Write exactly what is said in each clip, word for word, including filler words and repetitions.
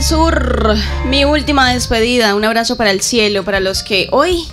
del Sur, mi última despedida. Un abrazo para el cielo, para los que hoy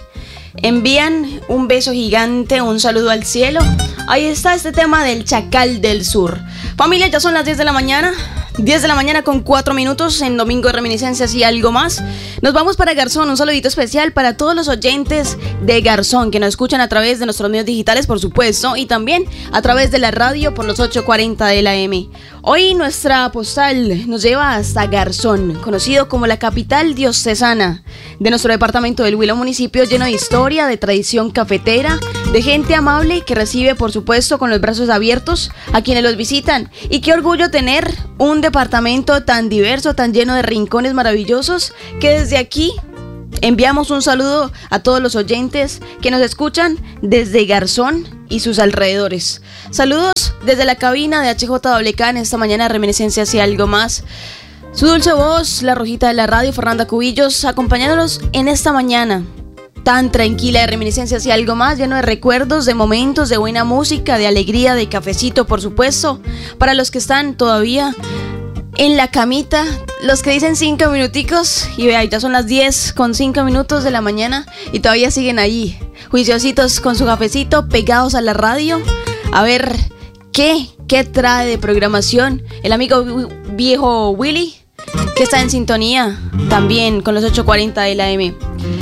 envían un beso gigante, un saludo al cielo. Ahí está este tema del Chacal del Sur. Familia, ya son las diez de la mañana. diez de la mañana con cuatro minutos en Domingo de Reminiscencias y algo más. Nos vamos para Garzón, un saludito especial para todos los oyentes de Garzón que nos escuchan a través de nuestros medios digitales, por supuesto, y también a través de la radio por los ochocientos cuarenta de la M. Hoy nuestra postal nos lleva hasta Garzón, conocido como la capital diocesana de nuestro departamento del Huila, municipio lleno de historia, de tradición cafetera, de gente amable que recibe, por supuesto, con los brazos abiertos a quienes los visitan. Y qué orgullo tener un departamento tan diverso, tan lleno de rincones maravillosos, que desde aquí enviamos un saludo a todos los oyentes que nos escuchan desde Garzón y sus alrededores. Saludos desde la cabina de H J W K en esta mañana de Reminiscencias y algo más. Su dulce voz, la rojita de la radio, Fernanda Cubillos, acompañándonos en esta mañana tan tranquila de Reminiscencias y algo más, lleno de recuerdos, de momentos, de buena música, de alegría, de cafecito, por supuesto, para los que están todavía en la camita, los que dicen cinco minuticos, y vea, ya son las diez con cinco minutos de la mañana y todavía siguen ahí, juiciositos con su cafecito, pegados a la radio, a ver qué, qué trae de programación el amigo viejo Willy, que está en sintonía también con los ochocientos cuarenta de la M.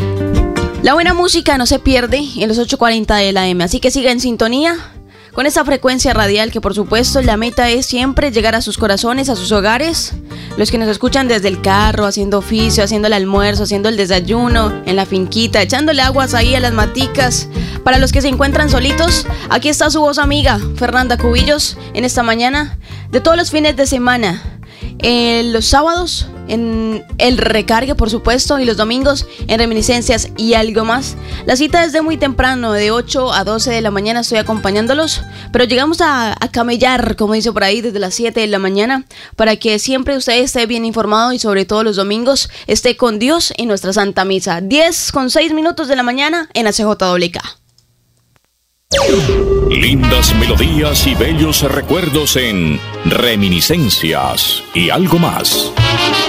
La buena música no se pierde en los ochocientos cuarenta de la M, así que siga en sintonía con esa frecuencia radial que, por supuesto, la meta es siempre llegar a sus corazones, a sus hogares. Los que nos escuchan desde el carro, haciendo oficio, haciendo el almuerzo, haciendo el desayuno, en la finquita, echándole aguas ahí a las maticas. Para los que se encuentran solitos, aquí está su voz amiga, Fernanda Cubillos, en esta mañana de todos los fines de semana. Eh, los sábados en el recargue, por supuesto, y los domingos en Reminiscencias y algo más. La cita es de muy temprano, de ocho a doce de la mañana estoy acompañándolos, pero llegamos a, a camellar, como dice por ahí, desde las siete de la mañana, para que siempre usted esté bien informado y sobre todo los domingos esté con Dios en nuestra Santa Misa. diez con seis minutos de la mañana en H J W K. Lindas melodías y bellos recuerdos en Reminiscencias y algo más.